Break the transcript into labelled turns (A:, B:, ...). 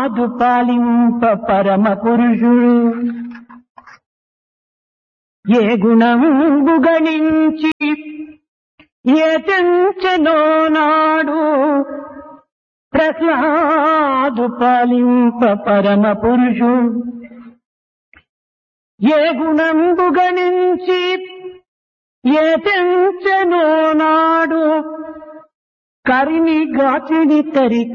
A: ప్రహ్లాదు పాలింప పరమ పురుషుడు ఏ గుణంబు గణించి ఏ తెంచెనో నాడు ప్రహ్లాదు పాలింప పరమ పురుషుడు ఏ గుణంబు గణించి ఏ తెంచెనో నాడు కరిని గాచిని తరి